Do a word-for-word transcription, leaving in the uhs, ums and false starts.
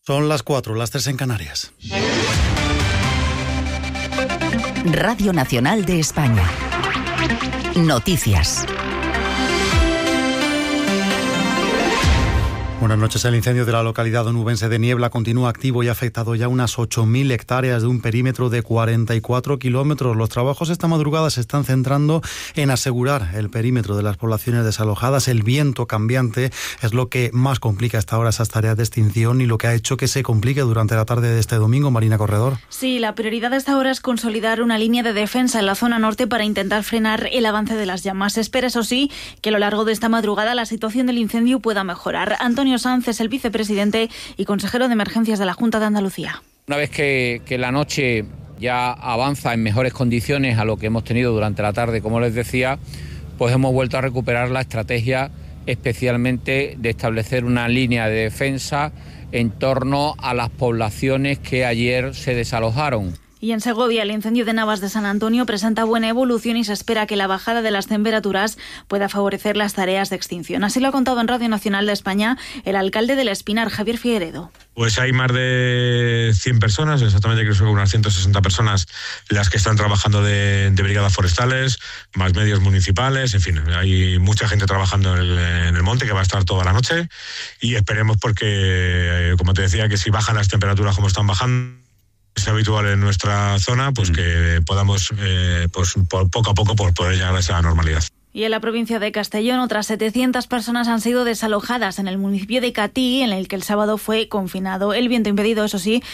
Son las cuatro, las tres en Canarias. Radio Nacional de España. Noticias. Buenas noches. El incendio de la localidad onubense de Niebla continúa activo y ha afectado ya unas ocho mil hectáreas de un perímetro de cuarenta y cuatro kilómetros. Los trabajos esta madrugada se están centrando en asegurar el perímetro de las poblaciones desalojadas. El viento cambiante es lo que más complica hasta ahora esas tareas de extinción y lo que ha hecho que se complique durante la tarde de este domingo. Marina Corredor. Sí, la prioridad hasta ahora es consolidar una línea de defensa en la zona norte para intentar frenar el avance de las llamas. Se espera, eso sí, que a lo largo de esta madrugada la situación del incendio pueda mejorar. Antonio Sanz es el vicepresidente y consejero de emergencias de la Junta de Andalucía. Una vez que, que la noche ya avanza en mejores condiciones a lo que hemos tenido durante la tarde, como les decía, pues hemos vuelto a recuperar la estrategia especialmente de establecer una línea de defensa en torno a las poblaciones que ayer se desalojaron. Y en Segovia, el incendio de Navas de San Antonio presenta buena evolución y se espera que la bajada de las temperaturas pueda favorecer las tareas de extinción. Así lo ha contado en Radio Nacional de España el alcalde del Espinar, Javier Figueredo. Pues hay más de cien personas, exactamente creo que unas ciento sesenta personas las que están trabajando de, de brigadas forestales, más medios municipales, en fin, hay mucha gente trabajando en el, en el monte que va a estar toda la noche y esperemos porque, como te decía, que si bajan las temperaturas como están bajando, es habitual en nuestra zona, pues que podamos eh, pues, por, poco a poco por poder llegar a esa normalidad. Y en la provincia de Castellón, otras setecientas personas han sido desalojadas en el municipio de Catí, en el que el sábado fue confinado. El viento impedido, eso sí,